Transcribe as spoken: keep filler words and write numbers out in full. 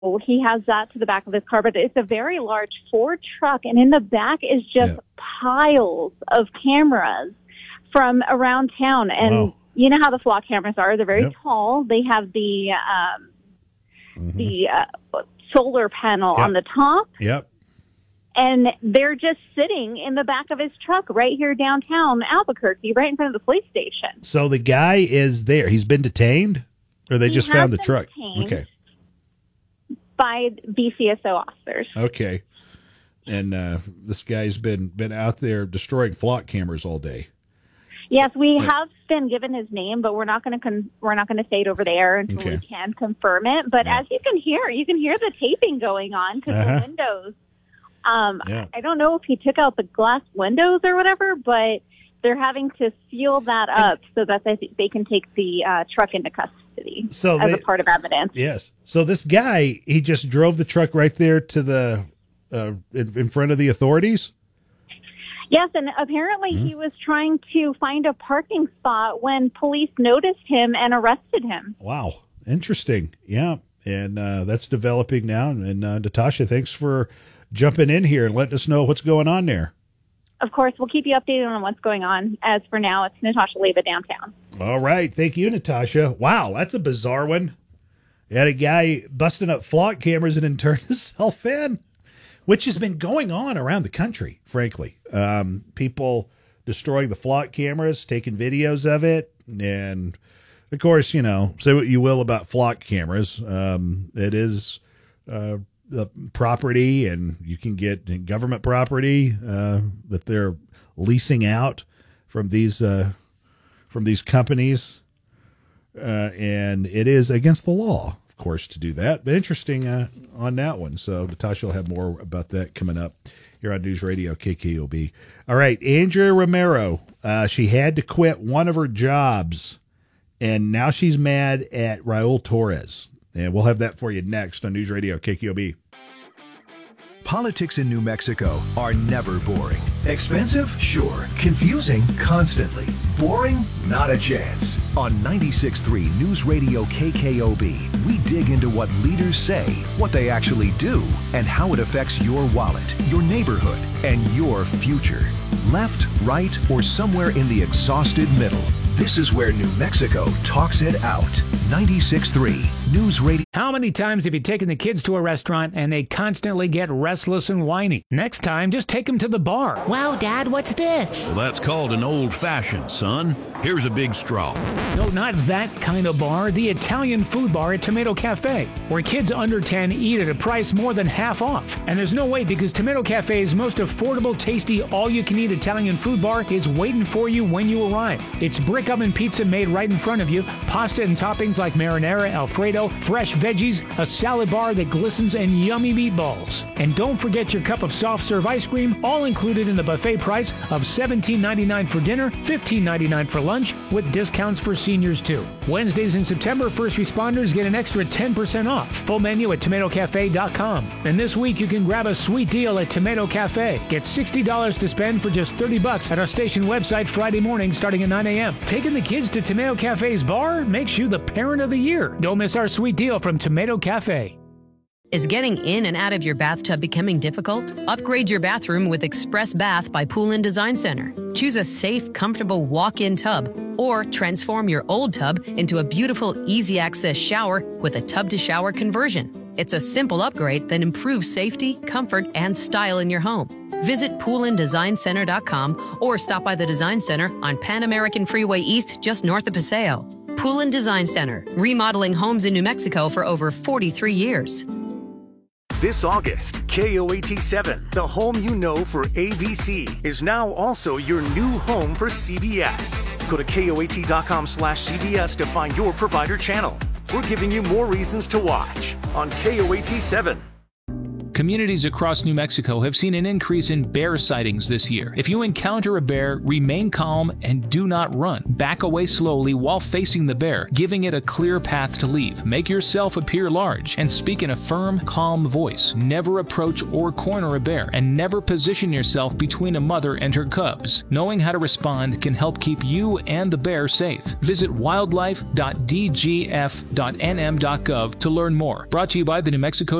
he has that to the back of his car, but it's a very large Ford truck, and in the back is just yeah. piles of cameras from around town. And wow. you know how the flock cameras are. They're very yep. tall. They have the um, mm-hmm. the uh, solar panel yep. on the top. Yep. And they're just sitting in the back of his truck right here downtown Albuquerque, right in front of the police station. So the guy is there. He's been detained? Or they he just found the truck? Okay. By B C S O officers. Okay. And uh, this guy's been, been out there destroying flock cameras all day. Yes, we right. have been given his name, but we're not going to con- we're not going to say it over the air until okay. we can confirm it. But yeah. as you can hear, you can hear the taping going on because uh-huh. the windows. Um, yeah. I don't know if he took out the glass windows or whatever, but they're having to seal that up so that they, they can take the uh, truck into custody so as they, a part of evidence. Yes. So this guy, he just drove the truck right there to the uh, in, in front of the authorities? Yes, and apparently mm-hmm. he was trying to find a parking spot when police noticed him and arrested him. Wow. Interesting. Yeah. And uh, that's developing now. And uh, Natasha, thanks for jumping in here and letting us know what's going on there. Of course, we'll keep you updated on what's going on. As for now, it's Natasha Leva downtown. All right. Thank you, Natasha. Wow, that's a bizarre one. You had a guy busting up flock cameras and then turned himself in, which has been going on around the country, frankly. Um, people destroying the flock cameras, taking videos of it. And, of course, you know, say what you will about flock cameras. Um, it is uh, the property, and you can get government property uh, that they're leasing out from these uh, from these companies, uh, and it is against the law, of course, to do that. But interesting uh, on that one. So Natasha will have more about that coming up here on News Radio K K O B. All right, Andrea Romero. Uh, she had to quit one of her jobs, and now she's mad at Raul Torres. And we'll have that for you next on News Radio K K O B. Politics in New Mexico are never boring. Expensive? Sure. Confusing? Constantly. Boring? Not a chance. On ninety-six point three News Radio K K O B, we dig into what leaders say, what they actually do, and how it affects your wallet, your neighborhood, and your future. Left, right, or somewhere in the exhausted middle. This is where New Mexico talks it out. ninety-six point three News Radio. How many times have you taken the kids to a restaurant and they constantly get restless and whiny? Next time, just take them to the bar. Wow, Dad, what's this? Well, that's called an old-fashioned, son. Here's a big straw. No, not that kind of bar. The Italian food bar at Tomato Cafe, where kids under ten eat at a price more than half off. And there's no wait, because Tomato Cafe's most affordable, tasty, all-you-can-eat Italian food bar is waiting for you when you arrive. It's brick oven pizza made right in front of you, pasta and toppings like marinara, Alfredo, fresh veggies, a salad bar that glistens, and yummy meatballs. And don't forget your cup of soft serve ice cream, all included in the buffet price of seventeen ninety-nine for dinner, fifteen ninety-nine for lunch, with discounts for seniors too. Wednesdays in September, first responders get an extra ten percent off. Full menu at tomato cafe dot com. And this week you can grab a sweet deal at Tomato Cafe. Get sixty dollars to spend for just thirty bucks at our station website Friday morning starting at nine a.m. Taking the kids to Tomato Cafe's bar makes you the parent of the year. Don't miss our sweet deal from Tomato Cafe. Is getting in and out of your bathtub becoming difficult? Upgrade your bathroom with Express Bath by Poolin Design Center. Choose a safe, comfortable walk-in tub, or transform your old tub into a beautiful, easy-access shower with a tub-to-shower conversion. It's a simple upgrade that improves safety, comfort, and style in your home. Visit poolin design center dot com or stop by the Design Center on Pan American Freeway East, just north of Paseo. Poolin Design Center, remodeling homes in New Mexico for over forty-three years. This August, K O A T seven, the home you know for A B C, is now also your new home for C B S. Go to K O A T dot com slash C B S to find your provider channel. We're giving you more reasons to watch on K O A T seven. Communities across New Mexico have seen an increase in bear sightings this year. If you encounter a bear, remain calm and do not run. Back away slowly while facing the bear, giving it a clear path to leave. Make yourself appear large and speak in a firm, calm voice. Never approach or corner a bear, and never position yourself between a mother and her cubs. Knowing how to respond can help keep you and the bear safe. Visit wildlife dot d g f dot n m dot gov to learn more. Brought to you by the New Mexico